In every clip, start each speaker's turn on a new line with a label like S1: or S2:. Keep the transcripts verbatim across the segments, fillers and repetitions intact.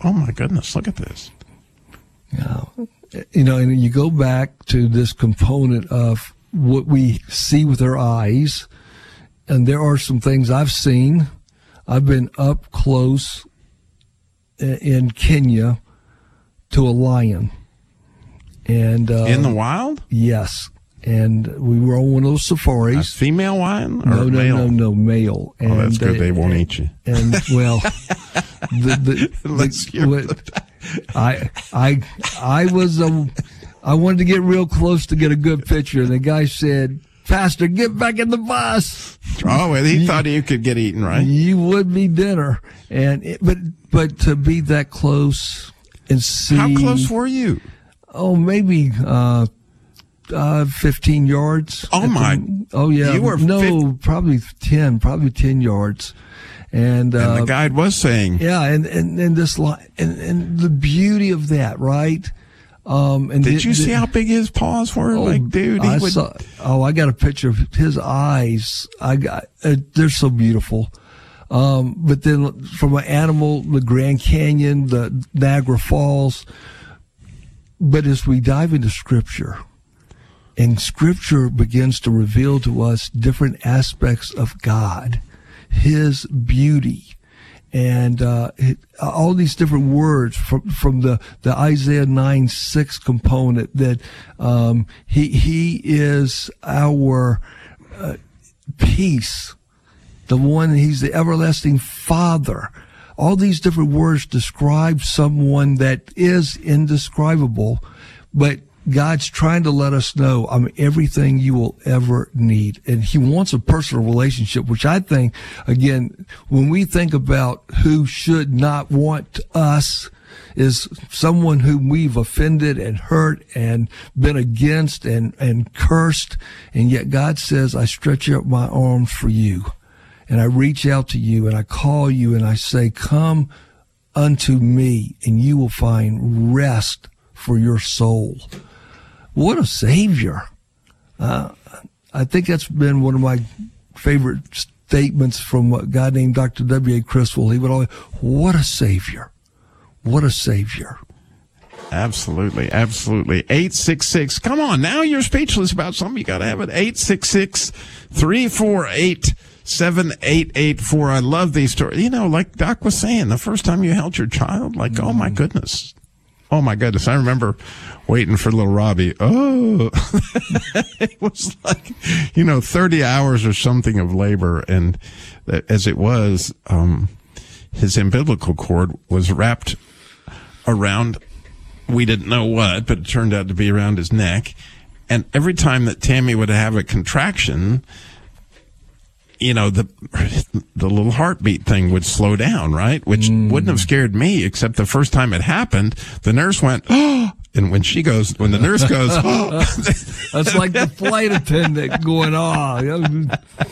S1: Oh, my goodness, look at this.
S2: Yeah. You know, and you go back to this component of what we see with our eyes, and there are some things I've seen. I've been up close in Kenya to a lion. And uh,
S1: in the wild?
S2: Yes. And we were on one of those safaris.
S1: A female lion or
S2: no, no,
S1: male?
S2: No, no, male.
S1: Oh, and, that's good. Uh, they won't
S2: and,
S1: eat you.
S2: And, well, the, the,
S1: Let's
S2: the,
S1: hear
S2: what, I, I, I was, um, I wanted to get real close to get a good picture. And the guy said, Pastor, get back in the bus.
S1: Oh, well, he you, thought you could get eaten, right?
S2: You would be dinner. And, it, but, but to be that close and see.
S1: How close were you?
S2: Oh, maybe, uh, Uh, fifteen yards.
S1: Oh my!
S2: The, oh yeah.
S1: You were
S2: no,
S1: fi-
S2: probably ten, probably ten yards. And, uh,
S1: and the guide was saying,
S2: yeah, and and, and this line, and, and the beauty of that, right? Um, and
S1: did
S2: the,
S1: you see
S2: the,
S1: how big his paws were?
S2: Oh,
S1: like, dude, he
S2: I
S1: would.
S2: Saw, oh, I got a picture of his eyes. I got. Uh, they're so beautiful. Um, but then from an animal, the Grand Canyon, the Niagara Falls. But as we dive into Scripture. And Scripture begins to reveal to us different aspects of God, His beauty, and uh, it, all these different words from from the, the Isaiah nine six component that um, He He is our uh, peace, the one He's the everlasting Father. All these different words describe someone that is indescribable, but God's trying to let us know I'm everything you will ever need. And He wants a personal relationship, which I think, again, when we think about who should not want us, is someone whom we've offended and hurt and been against and, and cursed. And yet God says, I stretch out my arms for you. And I reach out to you and I call you and I say, come unto me and you will find rest for your soul. What a Savior. Uh, I think that's been one of my favorite statements from a guy named Doctor W A Criswell. He would always, what a Savior. What a Savior.
S1: Absolutely, absolutely. eight six six. Come on, now you're speechless about something. You got to have it. eight six six, three four eight, seven eight eight four. I love these stories. You know, like Doc was saying, the first time you held your child, like, mm-hmm. oh, my goodness. Oh, my goodness. I remember waiting for little Robbie. Oh, it was like, you know, thirty hours or something of labor. And as it was, um, his umbilical cord was wrapped around, we didn't know what, but it turned out to be around his neck. And every time that Tammy would have a contraction, you know, the the little heartbeat thing would slow down, right? Which mm. wouldn't have scared me, except the first time it happened, the nurse went, oh, and when she goes, when the nurse goes, oh.
S2: That's like the flight attendant going, oh.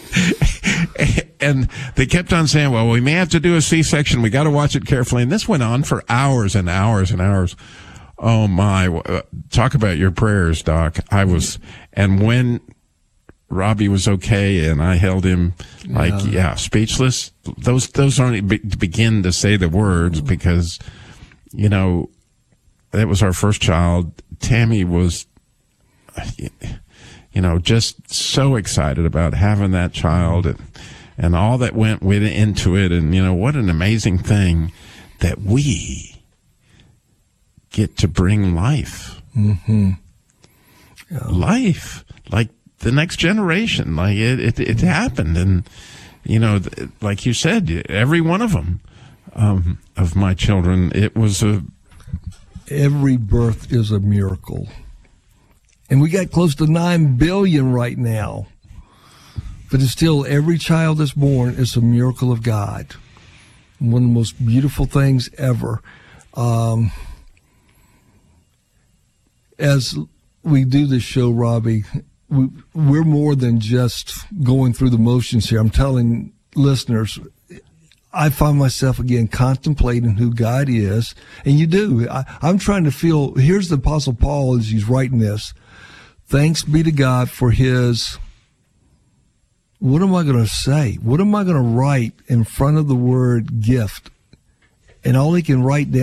S1: And they kept on saying, well, we may have to do a C-section. We got to watch it carefully. And this went on for hours and hours and hours. Oh, my. Talk about your prayers, Doc. I was, and when Robbie was okay, and I held him like, yeah, yeah speechless. Those those aren't be, to begin to say the words because, you know, that was our first child. Tammy was, you know, just so excited about having that child and, and all that went with into it. And, you know, what an amazing thing that we get to bring life.
S2: Mm-hmm. Yeah.
S1: Life. Like, the next generation, like it, it, it happened. And, you know, like you said, every one of them, um, of my children, it was a.
S2: Every birth is a miracle. And we got close to nine billion right now. But it's still, every child that's born is a miracle of God. One of the most beautiful things ever. Um, as we do this show, Robbie, we, we're more than just going through the motions here. I'm telling listeners, I find myself again contemplating who God is, and you do. I, I'm trying to feel. Here's the Apostle Paul as he's writing this. Thanks be to God for His. What am I going to say? What am I going to write in front of the word gift? And all he can write down.